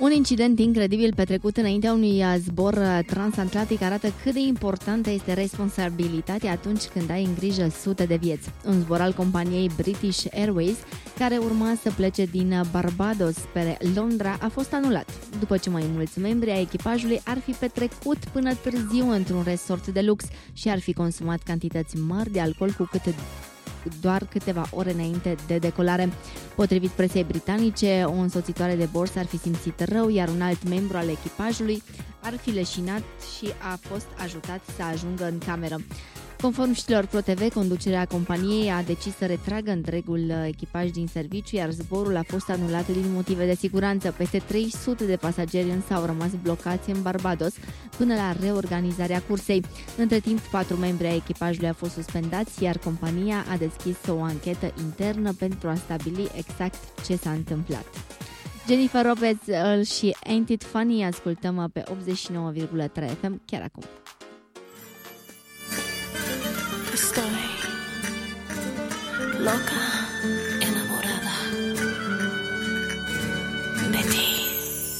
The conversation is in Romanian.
Un incident incredibil petrecut înaintea unui zbor transatlantic arată cât de importantă este responsabilitatea atunci când ai în grijă sute de vieți. Un zbor al companiei British Airways, care urma să plece din Barbados spre Londra, a fost anulat, după ce mai mulți membri ai echipajului ar fi petrecut până târziu într-un resort de lux și ar fi consumat cantități mari de alcool doar câteva ore înainte de decolare. Potrivit presei britanice, o însoțitoare de bord ar fi simțit rău, iar un alt membru al echipajului ar fi leșinat și a fost ajutat să ajungă în cameră. Conform știrilor ProTV, conducerea companiei a decis să retragă întregul echipaj din serviciu, iar zborul a fost anulat din motive de siguranță. Peste 300 de pasageri însă au rămas blocați în Barbados până la reorganizarea cursei. Între timp, 4 membri ai echipajului au fost suspendați, iar compania a deschis o anchetă internă pentru a stabili exact ce s-a întâmplat. Jennifer Lopez și Ain't It Funny ascultăm pe 89,3 FM chiar acum. Estoy loca.